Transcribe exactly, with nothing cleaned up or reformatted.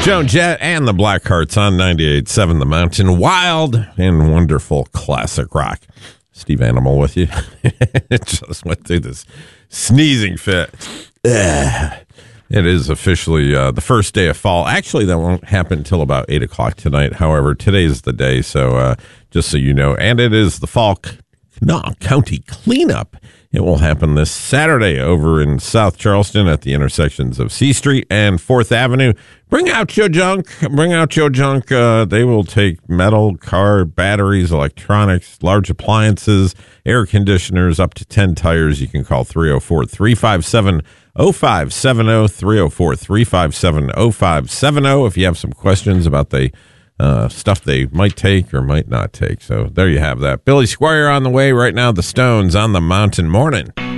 Joan Jett and the Blackhearts on ninety-eight point seven The Mountain. Wild and wonderful classic rock. Steve Animal with you. Just went through this sneezing fit. Ugh. It is officially uh, the first day of fall. Actually, that won't happen until about eight o'clock tonight. However, today's the day, so uh, just so you know. And it is the Fall Kanawha County Cleanup. It will happen this Saturday over in South Charleston at the intersections of C Street and fourth Avenue. Bring out your junk. Bring out your junk. Uh, they will take metal, car, batteries, electronics, large appliances, air conditioners, up to ten tires. You can call three oh four, three five seven, oh five seven oh, three oh four, three five seven, oh five seven oh if you have some questions about the uh, stuff they might take or might not take. So there you have that. Billy Squire on the way right now. The Stones on the Mountain. Morning.